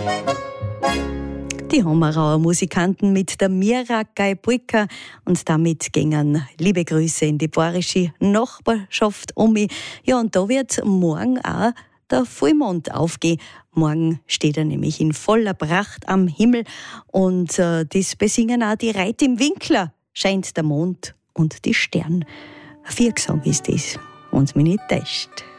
Die Hammerauer Musikanten mit der Mira Gajbuika und damit gingen liebe Grüße in die bayerische Nachbarschaft um mich. Ja, und da wird morgen auch der Vollmond aufgehen. Morgen steht er nämlich in voller Pracht am Himmel und das besingen auch die Reit im Winkler. Scheint der Mond und die Sterne. Ein Viergesang ist das, wenn's mich nicht täuscht.